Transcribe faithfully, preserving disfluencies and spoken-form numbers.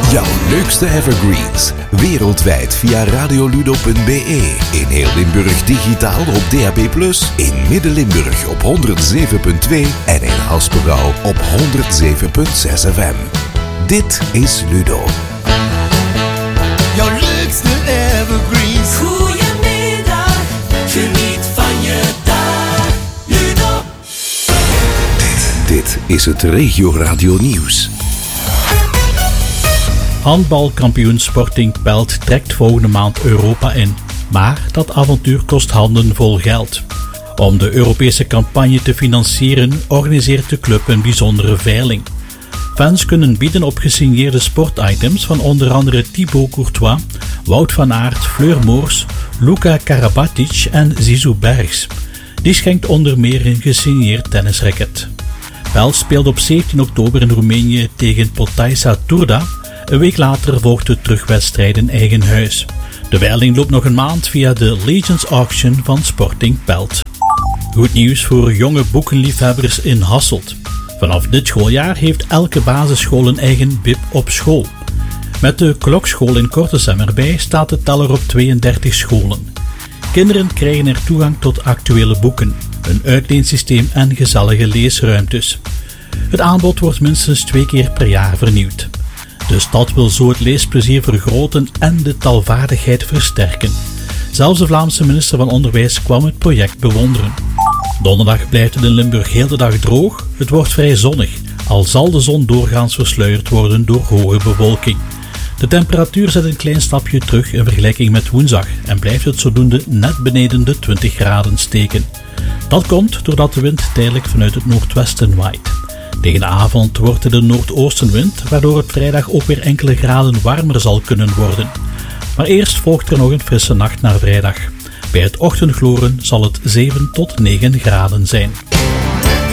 Jouw leukste evergreens. Wereldwijd via radioludo punt be. In heel Limburg digitaal op D A B plus. In Midden-Limburg op honderd zeven punt twee. En in Haspengouw op honderd zeven punt zes F M. Dit is Ludo. Jouw leukste evergreens. Goedemiddag, geniet van je dag. Ludo. Dit is het Regio Radio Nieuws. Handbalkampioen Sporting Pelt trekt volgende maand Europa in. Maar dat avontuur kost handen vol geld. Om de Europese campagne te financieren organiseert de club een bijzondere veiling. Fans kunnen bieden op gesigneerde sportitems van onder andere Thibaut Courtois, Wout van Aert, Fleur Moors, Luka Karabatic en Zizou Bergs. Die schenkt onder meer een gesigneerd tennisracket. Pelt speelde op zeventien oktober in Roemenië tegen Potaisa Turda. Een week later volgt de terugwedstrijd in eigen huis. De veiling loopt nog een maand via de Legends Auction van Sporting Pelt. Goed nieuws voor jonge boekenliefhebbers in Hasselt. Vanaf dit schooljaar heeft elke basisschool een eigen bib op school. Met de klokschool in Kortesem erbij staat de teller op tweeëndertig scholen. Kinderen krijgen er toegang tot actuele boeken, een uitleensysteem en gezellige leesruimtes. Het aanbod wordt minstens twee keer per jaar vernieuwd. De stad wil zo het leesplezier vergroten en de taalvaardigheid versterken. Zelfs de Vlaamse minister van Onderwijs kwam het project bewonderen. Donderdag blijft het in Limburg heel de dag droog. Het wordt vrij zonnig, al zal de zon doorgaans versluierd worden door hoge bewolking. De temperatuur zet een klein stapje terug in vergelijking met woensdag en blijft het zodoende net beneden de twintig graden steken. Dat komt doordat de wind tijdelijk vanuit het noordwesten waait. Tegen de avond wordt het een noordoostenwind, waardoor het vrijdag ook weer enkele graden warmer zal kunnen worden. Maar eerst volgt er nog een frisse nacht naar vrijdag. Bij het ochtendgloren zal het zeven tot negen graden zijn.